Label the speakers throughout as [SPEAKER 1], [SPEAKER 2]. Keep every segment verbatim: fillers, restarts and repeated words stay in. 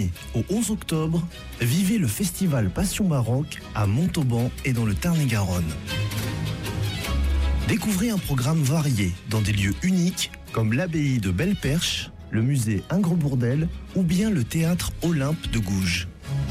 [SPEAKER 1] premier au onze octobre, vivez le festival Passion Maroc à Montauban et dans le Tarn-et-Garonne. Découvrez un programme varié dans des lieux uniques comme l'abbaye de Belle-Perche, le musée Ingres-Bourdelle ou bien le théâtre Olympe de Gouges.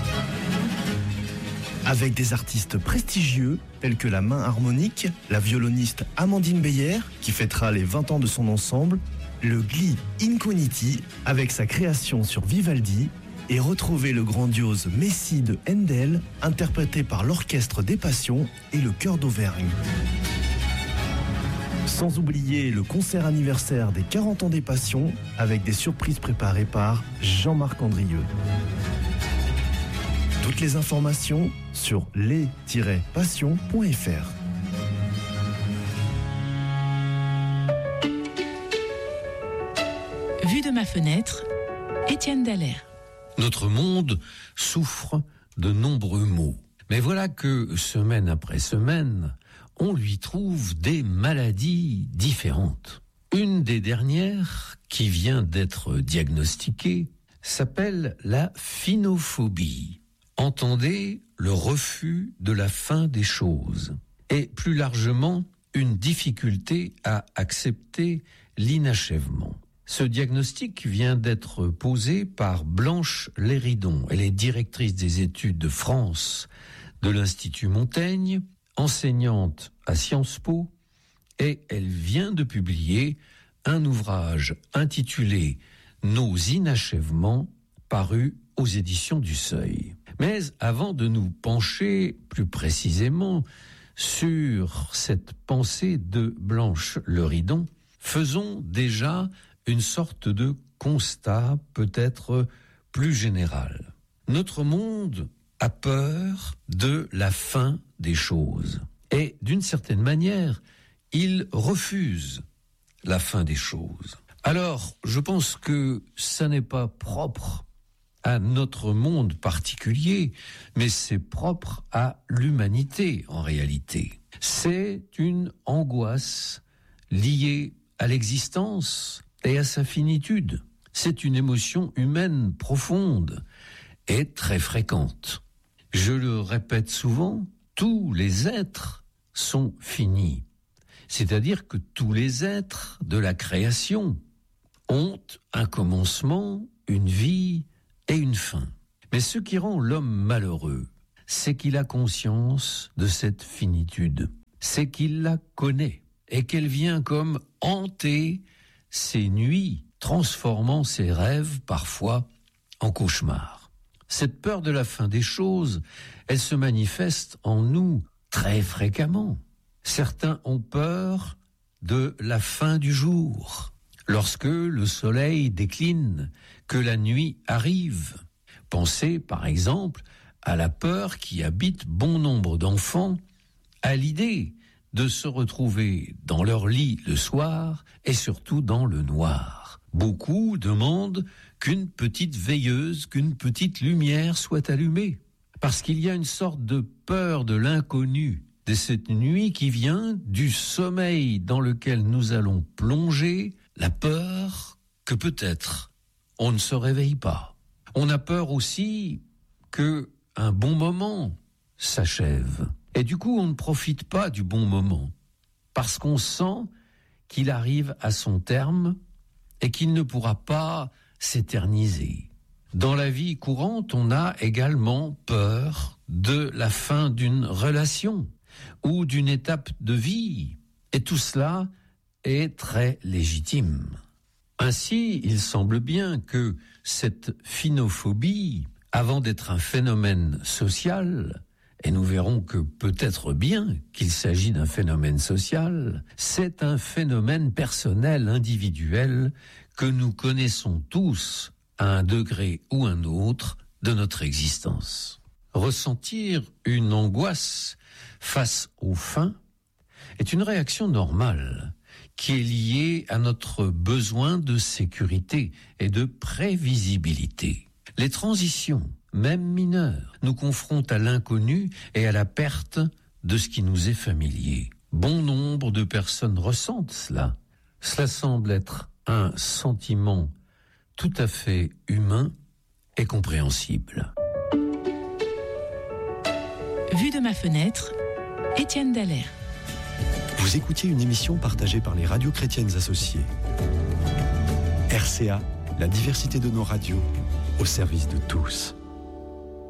[SPEAKER 1] Avec des artistes prestigieux tels que la main harmonique, la violoniste Amandine Beyer qui fêtera les vingt ans de son ensemble, le Gli Incogniti avec sa création sur Vivaldi et retrouvez le grandiose Messie de Handel interprété par l'Orchestre des Passions et le Chœur d'Auvergne. Sans oublier le concert anniversaire des quarante ans des Passions avec des surprises préparées par Jean-Marc Andrieux. Toutes les informations sur les tiret passions point f r.
[SPEAKER 2] Vue de ma fenêtre, Étienne Dallaire.
[SPEAKER 3] Notre monde souffre de nombreux maux. Mais voilà que, semaine après semaine, on lui trouve des maladies différentes. Une des dernières, qui vient d'être diagnostiquée, s'appelle la phinophobie. Entendez le refus de la fin des choses. Et plus largement, une difficulté à accepter l'inachèvement. Ce diagnostic vient d'être posé par Blanche Léridon. Elle est directrice des études de France de l'Institut Montaigne, enseignante à Sciences Po, et elle vient de publier un ouvrage intitulé « Nos inachèvements » paru aux éditions du Seuil. Mais avant de nous pencher plus précisément sur cette pensée de Blanche Léridon, faisons déjà une sorte de constat peut-être plus général. Notre monde a peur de la fin des choses. Et d'une certaine manière, il refuse la fin des choses. Alors, je pense que ça n'est pas propre à notre monde particulier, mais c'est propre à l'humanité en réalité. C'est une angoisse liée à l'existence et à sa finitude. C'est une émotion humaine profonde et très fréquente. Je le répète souvent, tous les êtres sont finis. C'est-à-dire que tous les êtres de la création ont un commencement, une vie et une fin. Mais ce qui rend l'homme malheureux, c'est qu'il a conscience de cette finitude. C'est qu'il la connaît et qu'elle vient comme hanter ses nuits, transformant ses rêves parfois en cauchemars. Cette peur de la fin des choses, elle se manifeste en nous très fréquemment. Certains ont peur de la fin du jour, lorsque le soleil décline, que la nuit arrive. Pensez par exemple à la peur qui habite bon nombre d'enfants, à l'idée de se retrouver dans leur lit le soir et surtout dans le noir. Beaucoup demandent qu'une petite veilleuse, qu'une petite lumière soit allumée, parce qu'il y a une sorte de peur de l'inconnu, de cette nuit qui vient du sommeil dans lequel nous allons plonger, la peur que peut-être on ne se réveille pas. On a peur aussi que un bon moment s'achève. Et du coup, on ne profite pas du bon moment, parce qu'on sent qu'il arrive à son terme et qu'il ne pourra pas s'éterniser. Dans la vie courante, on a également peur de la fin d'une relation ou d'une étape de vie. Et tout cela est très légitime. Ainsi, il semble bien que cette phinophobie, avant d'être un phénomène social, et nous verrons que peut-être bien qu'il s'agit d'un phénomène social, c'est un phénomène personnel, individuel, que nous connaissons tous à un degré ou un autre de notre existence. Ressentir une angoisse face aux fins est une réaction normale qui est liée à notre besoin de sécurité et de prévisibilité. Les transitions, même mineures, nous confrontent à l'inconnu et à la perte de ce qui nous est familier. Bon nombre de personnes ressentent cela. Cela semble être un sentiment tout à fait humain et compréhensible.
[SPEAKER 2] Vue de ma fenêtre, Étienne Dallaire.
[SPEAKER 4] Vous écoutiez une émission partagée par les radios chrétiennes associées. R C A, la diversité de nos radios, au service de tous.